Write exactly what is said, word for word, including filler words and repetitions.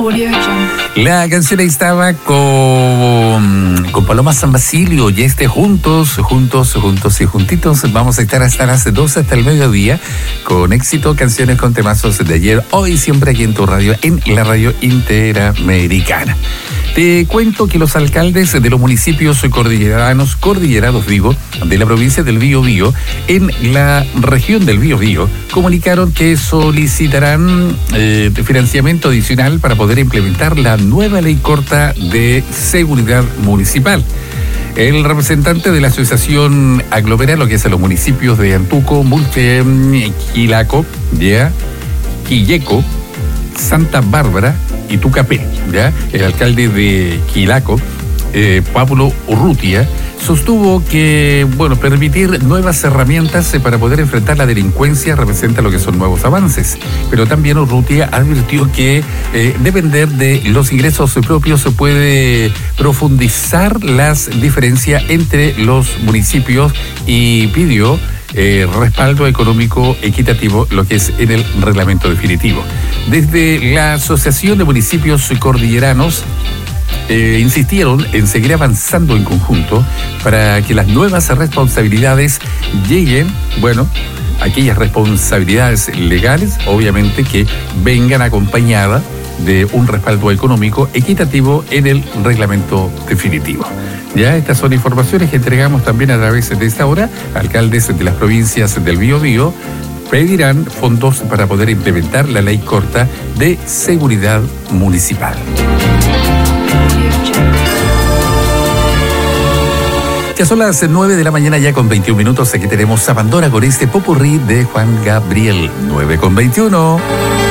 Audio Jungle. La canción ahí estaba con, con Paloma San Basilio y este juntos, juntos, juntos y juntitos. Vamos a estar hasta las doce, hasta el mediodía, con éxito, canciones con temazos de ayer, hoy, siempre aquí en tu radio, en la radio Interamericana. Te cuento que los alcaldes de los municipios cordilleranos, cordilleranos digo, de la provincia del Biobío, en la región del Biobío, comunicaron que solicitarán eh, financiamiento adicional para poder implementar la nueva ley corta de seguridad municipal. El representante de la asociación aglomera lo que es a los municipios de Antuco, Mulche, Quilaco, ya, Quilleco, Santa Bárbara y Tucapel, ¿ya? El alcalde de Quilaco, eh, Pablo Urrutia, sostuvo que, bueno, permitir nuevas herramientas para poder enfrentar la delincuencia representa lo que son nuevos avances. Pero también Urrutia advirtió que eh, depender de los ingresos propios se puede profundizar las diferencias entre los municipios y pidió Eh, respaldo económico equitativo, lo que es en el reglamento definitivo. Desde la Asociación de Municipios Cordilleranos eh, insistieron en seguir avanzando en conjunto para que las nuevas responsabilidades lleguen, bueno, aquellas responsabilidades legales, obviamente, que vengan acompañadas de un respaldo económico equitativo en el reglamento definitivo. Ya estas son informaciones que entregamos también a través de esta hora. Alcaldes de las provincias del Biobío pedirán fondos para poder implementar la ley corta de seguridad municipal. Ya son las nueve de la mañana, ya con veintiún minutos. Aquí tenemos a Pandora con este popurrí de Juan Gabriel. nueve con veintiuno.